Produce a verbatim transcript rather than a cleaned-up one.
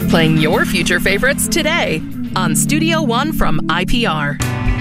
Playing your future favorites today on Studio One from I P R.